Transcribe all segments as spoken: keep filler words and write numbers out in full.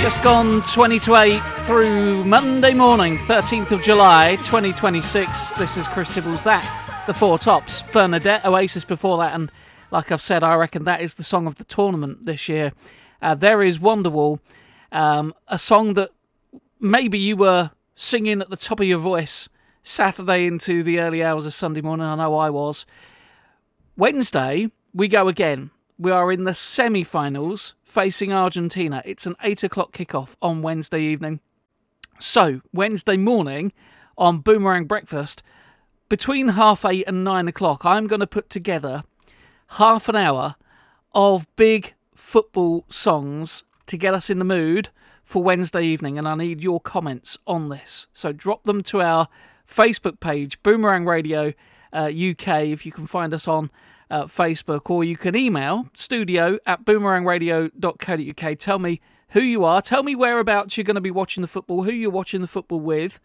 Just gone twenty to eight through Monday morning, thirteenth of July, twenty twenty-six. This is Chris Tibbles. That, the Four Tops. Bernadette, Oasis before that. And like I've said, I reckon that is the song of the tournament this year. Uh, there is Wonderwall, um, a song that maybe you were singing at the top of your voice Saturday into the early hours of Sunday morning. I know I was. Wednesday, we go again. We are in the semi-finals facing Argentina. It's an eight o'clock kickoff on Wednesday evening. So, Wednesday morning on Boomerang Breakfast, between half eight and nine o'clock, I'm going to put together half an hour of big football songs to get us in the mood for Wednesday evening, and I need your comments on this. So drop them to our Facebook page, Boomerang Radio uh, U K, if you can find us on Uh, Facebook, or you can email studio at boomerang radio dot co dot uk. Tell me who you are, tell me whereabouts you're going to be watching the football, who you're watching the football with,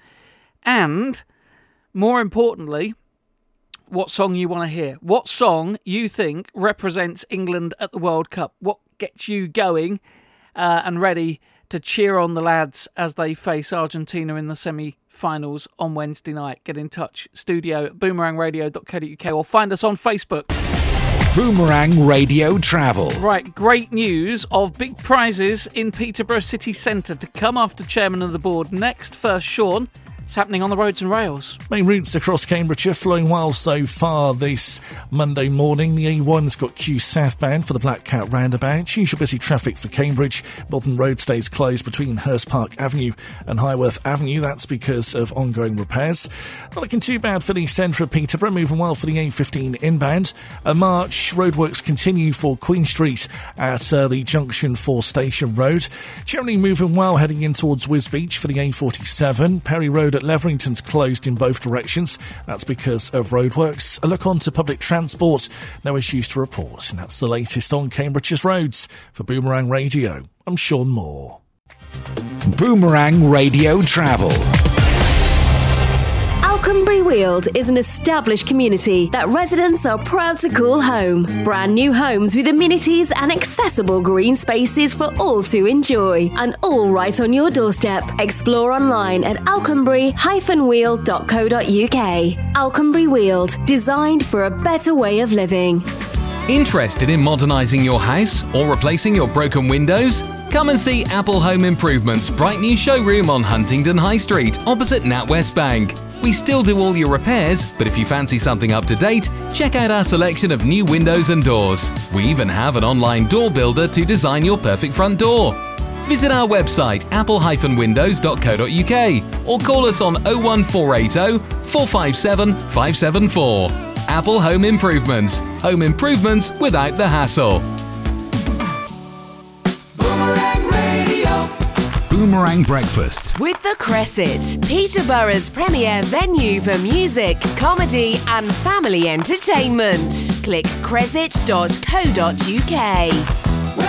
and more importantly, what song you want to hear. What song you think represents England at the World Cup? What gets you going uh, and ready to cheer on the lads as they face Argentina in the semi-finals on Wednesday night? Get in touch. Studio at boomerang radio dot co dot uk, or find us on Facebook. Boomerang Radio Travel. Right, great news of big prizes in Peterborough City Centre to come after Chairman of the Board. Next, first, Sean. It's happening on the roads and rails. Main routes across Cambridgeshire flowing well so far this Monday morning. The A one's got Kew southbound for the Black Cat roundabout. Usual busy traffic for Cambridge. Bolton Road stays closed between Hurst Park Avenue and Highworth Avenue. That's because of ongoing repairs. Not looking too bad for the centre of Peterborough. Moving well for the A fifteen inbound. A March roadworks continue for Queen Street at uh, the junction for Station Road. Generally moving well heading in towards Wisbeach for the A forty-seven. Perry Road at Leverington's closed in both directions. That's because of roadworks. A look on to public transport. No issues to report. And that's the latest on Cambridge's roads. For Boomerang Radio, I'm Sean Moore. Boomerang Radio Travel. Alconbury Weald is an established community that residents are proud to call home. Brand new homes with amenities and accessible green spaces for all to enjoy. And all right on your doorstep. Explore online at alconbury dash weald dot co dot uk. Alconbury Weald, designed for a better way of living. Interested in modernising your house or replacing your broken windows? Come and see Apple Home Improvements' bright new showroom on Huntingdon High Street, opposite NatWest Bank. We still do all your repairs, but if you fancy something up to date, check out our selection of new windows and doors. We even have an online door builder to design your perfect front door. Visit our website apple dash windows dot co dot uk or call us on oh one four eight oh, four five seven, five seven four. Apple Home Improvements. Home improvements without the hassle. Boomerang Breakfast with The Cresset, Peterborough's premier venue for music, comedy and family entertainment. Click cresset dot co dot uk.